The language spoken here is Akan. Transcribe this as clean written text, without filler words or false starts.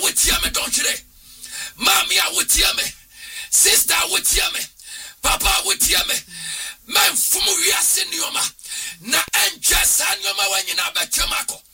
with yame don't you? Mommy with yame. Sister with yame. Papa with yame. Man from Yasin Yoma. Na enja san yoma when you na betemako.